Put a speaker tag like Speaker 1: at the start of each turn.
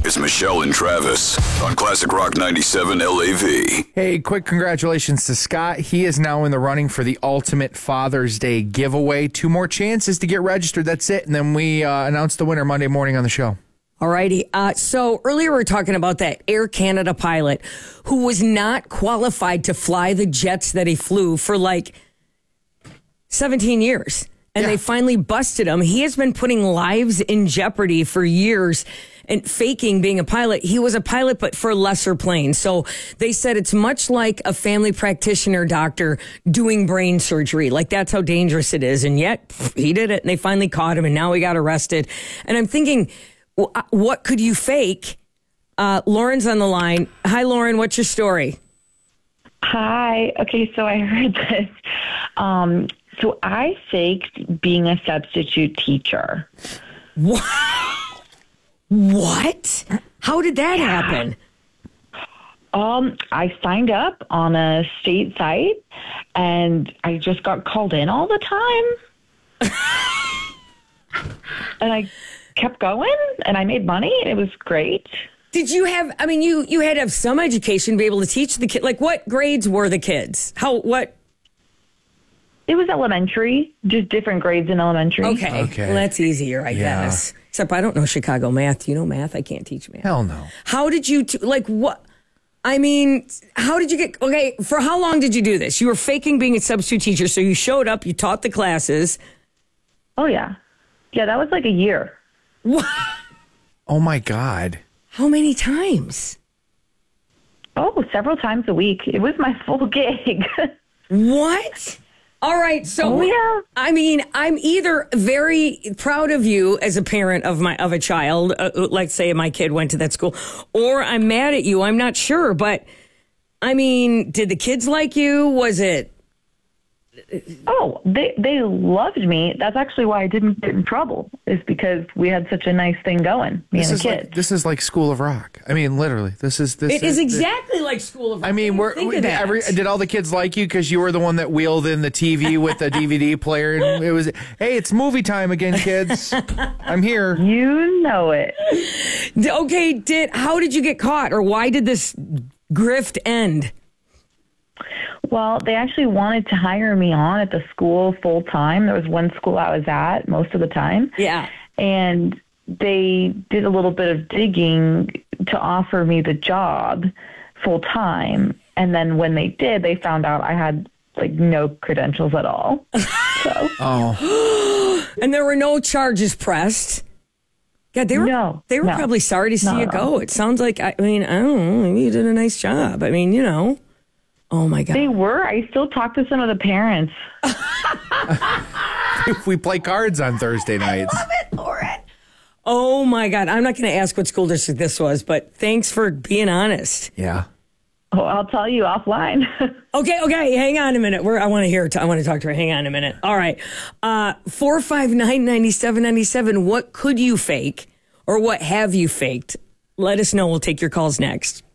Speaker 1: It's Michelle and Travis on Classic Rock 97 LAV.
Speaker 2: Hey, quick congratulations to Scott. He is now in the running for the Ultimate Father's Day giveaway. 2 more chances to get registered. That's it. And then we announce the winner Monday morning on the show.
Speaker 3: All righty. So earlier we were talking about that Air Canada pilot who was not qualified to fly the jets that he flew for like 17 years. And they finally busted him. He has been putting lives in jeopardy for years and faking being a pilot. He was a pilot, but for lesser planes. So they said it's much like a family practitioner doctor doing brain surgery. Like, that's how dangerous it is. And yet he did it, and they finally caught him, and now he got arrested. And I'm thinking, what could you fake? Lauren's on the line. Hi, Lauren. What's your story?
Speaker 4: Hi. Okay, so I heard this. So I faked being a substitute teacher.
Speaker 3: What? How did that happen?
Speaker 4: I signed up on a state site, and I just got called in all the time. And I kept going, and I made money, and it was great.
Speaker 3: Did you have, I mean, you had to have some education to be able to teach the kids. Like, what grades were the kids? What?
Speaker 4: It was elementary, just different grades in elementary.
Speaker 3: Okay. Well, that's easier, I guess. Except I don't know Chicago math. Do you know math? I can't teach math.
Speaker 2: Hell no.
Speaker 3: How did you, what? I mean, how did you get, okay, for how long did you do this? You were faking being a substitute teacher, so you showed up, you taught the classes.
Speaker 4: Oh, yeah. Yeah, that was like a year.
Speaker 3: What?
Speaker 2: Oh, my God.
Speaker 3: How many times?
Speaker 4: Oh, several times a week. It was my full gig.
Speaker 3: What? All right, so I mean, I'm either very proud of you as a parent of a child, like say my kid went to that school, or I'm mad at you. I'm not sure, but I mean, did the kids like you? Was it?
Speaker 4: Oh, they loved me. That's actually why I didn't get in trouble, is because we had such a nice thing going, me and the kids.
Speaker 2: This is like School of Rock. I mean, literally, this is
Speaker 3: exactly like School of Rock.
Speaker 2: I mean, did all the kids like you because you were the one that wheeled in the TV with the DVD player? And it was, hey, it's movie time again, kids. I'm here.
Speaker 4: You know it.
Speaker 3: Okay, how did you get caught, or why did this grift end?
Speaker 4: Well, they actually wanted to hire me on at the school full time. There was one school I was at most of the time.
Speaker 3: Yeah.
Speaker 4: And they did a little bit of digging to offer me the job full time. And then when they did, they found out I had like no credentials at all. So.
Speaker 2: Oh.
Speaker 3: And there were no charges pressed. God, they were probably sorry to see you go. It sounds like, I don't know, maybe you did a nice job. I mean, Oh, my God.
Speaker 4: They were. I still talk to some of the parents.
Speaker 2: We play cards on Thursday nights.
Speaker 3: I love it, Lauren. Oh, my God. I'm not going to ask what school district this was, but thanks for being honest.
Speaker 2: Yeah.
Speaker 4: Oh, I'll tell you offline.
Speaker 3: Okay. Hang on a minute. I want to hear it. I want to talk to her. Hang on a minute. All right. 459-9797. What could you fake, or what have you faked? Let us know. We'll take your calls next.